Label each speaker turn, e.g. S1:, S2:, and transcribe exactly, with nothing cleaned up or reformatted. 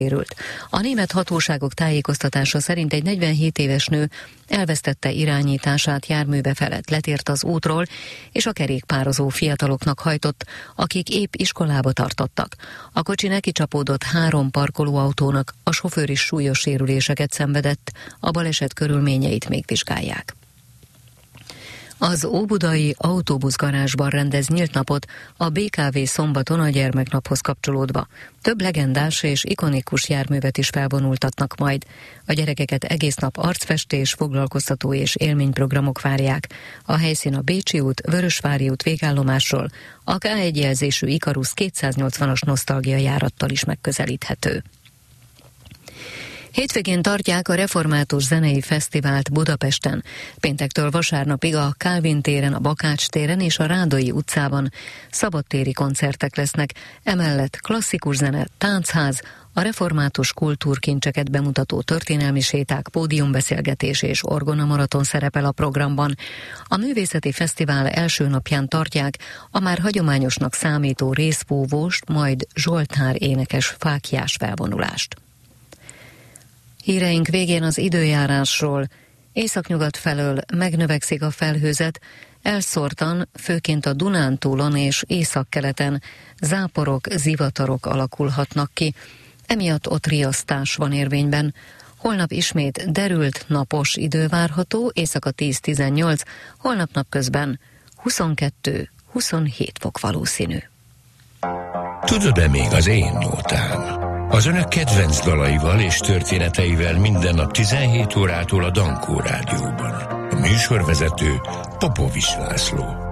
S1: A német hatóságok tájékoztatása szerint egy negyvenhét éves nő elvesztette irányítását járműve felett, letért az útról, és a kerékpározó fiataloknak hajtott, akik épp iskolába tartottak. A kocsi neki csapódott három parkolóautónak, a sofőr is súlyos sérüléseket szenvedett, a baleset körülményeit még vizsgálják. Az óbudai autóbuszgarázsban rendez nyílt napot a bé ká vé szombaton a gyermeknaphoz kapcsolódva. Több legendás és ikonikus járművet is felvonultatnak majd. A gyerekeket egész nap arcfestés, foglalkoztató és élményprogramok várják. A helyszín a Bécsi út, Vörösvári út végállomásról, a ká egy jelzésű Ikarus kétszáznyolcvanas nosztalgia járattal is megközelíthető. Hétvégén tartják a Református Zenei Fesztivált Budapesten. Péntektől vasárnapig a Kálvin téren, a Bakács téren és a Rádai utcában szabadtéri koncertek lesznek, emellett klasszikus zene, táncház, a református kultúrkincseket bemutató történelmi séták, pódiumbeszélgetés és orgonamaraton szerepel a programban. A művészeti fesztivál első napján tartják a már hagyományosnak számító részfúvóst, majd zsoltár énekes fáklyás felvonulást. Híreink végén az időjárásról. Északnyugat felől megnövekszik a felhőzet, elszórtan, főként a Dunántúlon és északkeleten záporok, zivatarok alakulhatnak ki. Emiatt ott riasztás van érvényben. Holnap ismét derült, napos idő várható, éjszaka tíz-tizennyolc, holnap napközben huszonkettő-huszonhét fok valószínű.
S2: Tudod-e még az én nótám? Az önök kedvenc dalaival és történeteivel minden nap tizenhét órától a Dankó Rádióban. A műsorvezető Popovics László.